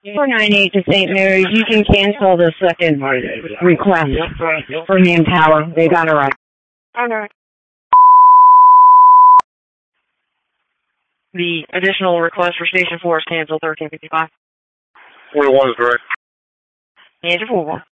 498 to St. Mary's, you can cancel the second request for manpower. They got it right. Okay. The additional request for Station 4 is canceled 1355. 41 is direct. Answer 41.